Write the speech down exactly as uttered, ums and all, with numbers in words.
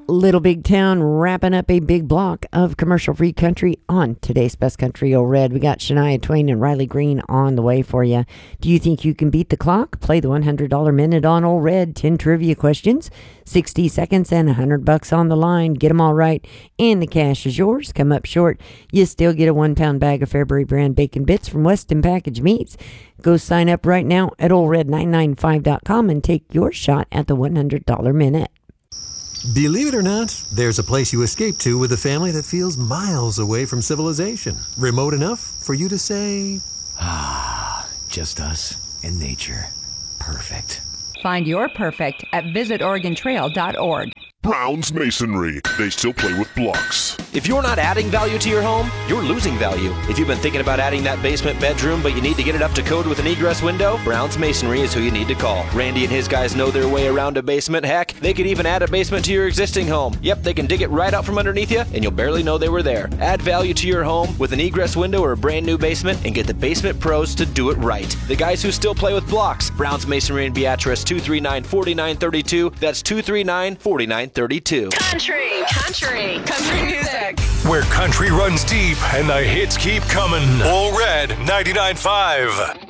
Little Big Town wrapping up a big block of commercial-free country on today's Best Country Old Red. We got Shania Twain and Riley Green on the way for you. Do you think you can beat the clock? Play the one hundred dollars Minute on Old Red. ten trivia questions, sixty seconds, and one hundred bucks on the line. Get them all right, and the cash is yours. Come up short, you still get a one-pound bag of Fairbury brand bacon bits from Weston Package Meats. Go sign up right now at old red nine nine five dot com and take your shot at the one hundred dollars Minute. Believe it or not, there's a place you escape to with a family that feels miles away from civilization. Remote enough for you to say, ah, just us and nature. Perfect. Find your perfect at visit oregon trail dot org. Brown's Masonry. They still play with blocks. If you're not adding value to your home, you're losing value. If you've been thinking about adding that basement bedroom, but you need to get it up to code with an egress window, Brown's Masonry is who you need to call. Randy and his guys know their way around a basement. Heck, they could even add a basement to your existing home. Yep, they can dig it right out from underneath you, and you'll barely know they were there. Add value to your home with an egress window or a brand new basement, and get the basement pros to do it right. The guys who still play with blocks. Brown's Masonry in Beatrice, two three nine, four nine three two. That's two three nine, four nine three two. Country, country, country music. Where country runs deep and the hits keep coming. Old Red ninety-nine point five.